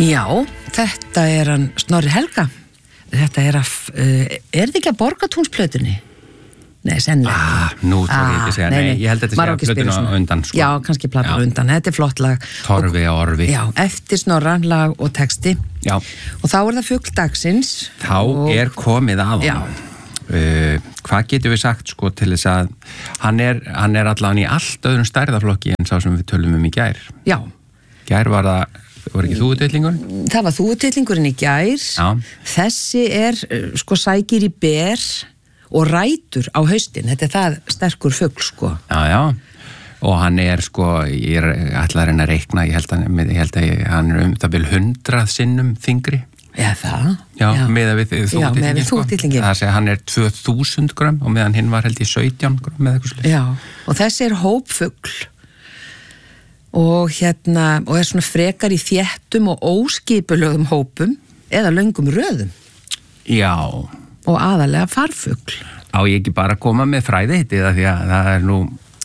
Já, þetta hann Snorri Helga. Þetta þetta ekki að Borgatúnsplötunni? Nei, sennilega. Nú þarf ég ekki að segja, nei, ég held að þetta sé plötuna undan, sko. Já, kannski platan undan, þetta flott lag. Torfi og Orfi. Já, eftir Snorra, lag og texti. Já. Og þá það fugl dagsins. Þá komið að honum. Hvað getum við sagt, sko, til þess að hann allan í allt öðrum stærðaflokki en sá sem við tölum í gær. Já. Gær var ekki þúfutitlingur? Það var þúfutillingurinn í gær. Já. Þessi sko sækir í ber og rætur á haustin, þetta það sterkur fugl, sko. Já, og hann sko, ég ætla að reyna að reikna, ég held að hann það vil 100 sinnum þyngri. Já, það? Já, meðan við þúfutillingin. Það segja, hann 2000 grömm og meðan hinn var held í 17 grömm með eitthvað slið. Já, og þessi hópfugl og og svona frekar í þéttum og óskipulögum hópum eða löngum röðum. Já. Og aðalega farfugl. Á ég ekki bara að koma með fræði hittið því að það nú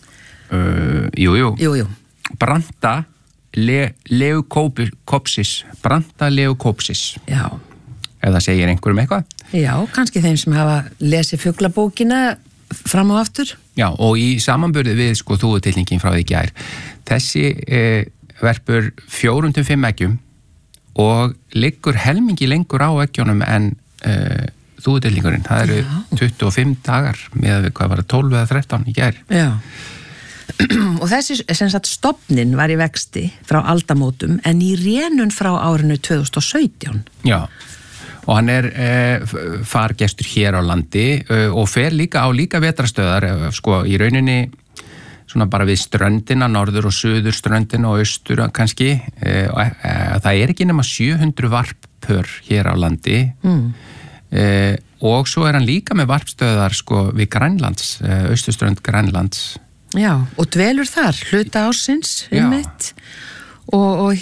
Jú. Branta Leucopsis. Branta Leucopsis. Já. Ef það segir einhverjum eitthvað. Já, kannski þeim sem hafa lesið fuglabókina fram og aftur. Já, og í samanburði við sko þúfutillingin frá því gær. Þessi verpur 4-5 eggjum og liggur helmingi lengur á eggjónum en þúfutillingurinn, það eru 25 dagar með hvað var það 12 eða 13 í gær. Já. Og þessi sem sagt stofnin var í vexti frá aldamótum en í rénun frá árinu 2017. Já. Og hann fargestur hér á landi og fer líka á vetrastöðar sko í rauninni svona bara við ströndina, norður og suður ströndina og austur kannski. Það ekki nema 700 varppör hér á landi. Og svo hann líka með varpstöðar sko við Grænlands, austurströnd Grænlands. Já, og dvelur þar hluta ársins einmitt og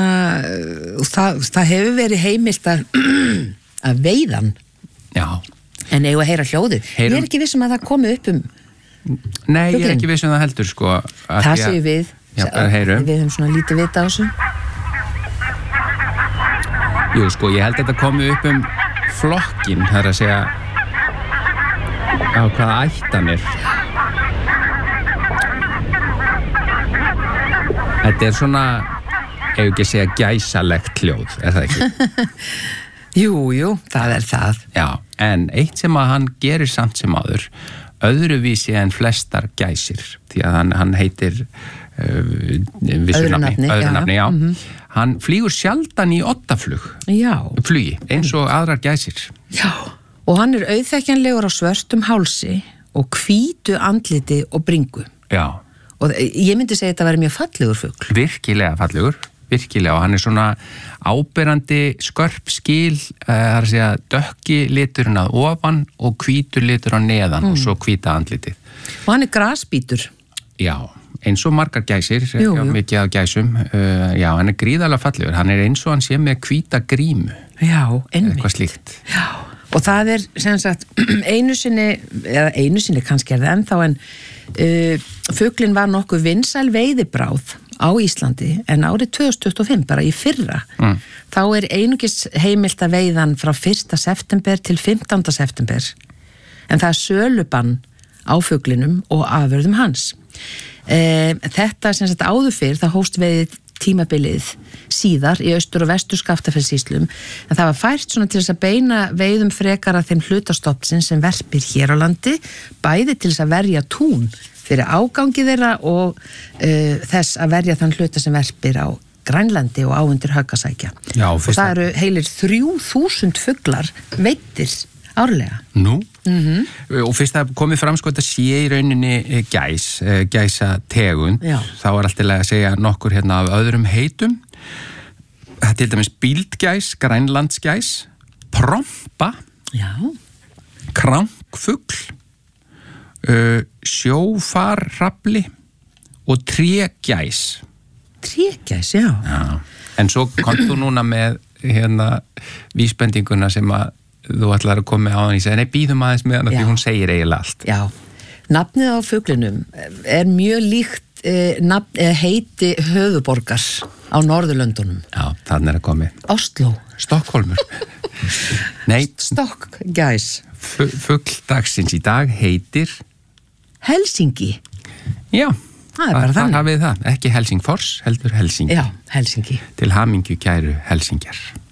það hefur verið heimilt að veiðan. Já. En eigum að heyra hljóðið. Ég ekki vissum að það komi upp Nei, ég ekki vissum það heldur sko. Það séu við. Já, við höfum svona lítið vita á þessu. Jú, sko, ég held að þetta komi upp flokkin, það að segja á hvaða ættan Þetta svona ef ekki að segja gæsalegt hljóð, það ekki? Jú, það það. Já, en eitt sem að hann gerir samt sem áður, öðruvísi en flestar gæsir, því að hann heitir öðru nafni, já. Hann flýgur sjaldan í oddaflug. Já. Flugi, eins og aðrar gæsir. Já, og hann auðþekkjanlegur á svörstum hálsi og hvítu andliti og bringu. Já. Og ég myndi segja þetta væri mjög fallegur fugl. Virkilega fallegur, virkilega, og hann svona áberandi skörp skil, það að segja dökki liturinn að ofan og hvítur litur á neðan og svo hvíta andlitið. Og hann grasbítur. Já. Eins og margar gæsir, mikið af gæsum, já, hann gríðarlega fallegur, hann eins og hann sé með hvíta grímu. Já, einmitt. Eitthvað slíkt. Já, og það sem sagt, einu sinni kannski það ennþá, en fuglinn var nokkuð vinsæl veiðibráð á Íslandi, en árið 2025, bara í fyrra, þá einungis heimilt að veiðan frá 1. september til 15. september, en það sölubann á fuglinum og afurðum hans. Þetta sem sagt áður fyrr það hófst veiðið tímabilið síðar í austur- og vestur Skaftafellssýslum en það var fært svona til þess að beina veiðum frekar að þeim hlutastofnsins sem verpir hér á landi bæði til þess að verja tún fyrir ágangi þeirra og þess að verja þann hluta sem verpir á Grænlandi og á undir Höggasækja. Já, og það eru heilir 3000 fuglar veiddir árlega. Nú? Og fyrst það komið fram sko þetta sé í rauninni gæsategund, þá alltaf að segja nokkur hérna af öðrum heitum. Það til dæmis bíldgæs, grænlandsgæs, prompa, krankfugl, sjófarrafli og trégæs. Trégæs, já. En svo komst þú núna með hérna vísbendinguna sem að þú ætlar að koma á hann í segja, nei, býðum aðeins með hann því hún segir eiginlega allt. Já, nafnið á fuglinum mjög líkt heiti höfuborgar á Norðurlöndunum. Já, þannig að komi. Oslo. Stokkólmur. Nei. Stokkgæs. Fugl dagsins í dag heitir Helsingi. Já, það er bara þannig. Það hafið það, ekki Helsingfors, heldur Helsingi. Já, Helsingi. Til hamingju kæru Helsingjar.